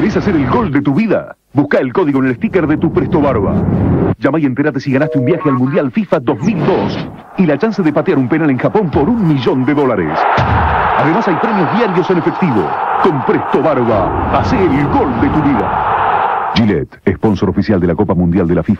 ¿Querés hacer el gol de tu vida? Busca el código en el sticker de tu Presto Barba. Llama y entérate si ganaste un viaje al Mundial FIFA 2002 y la chance de patear un penal en Japón por $1 millón. Además hay premios diarios en efectivo. Con Presto Barba, hacé el gol de tu vida. Gillette, sponsor oficial de la Copa Mundial de la FIFA.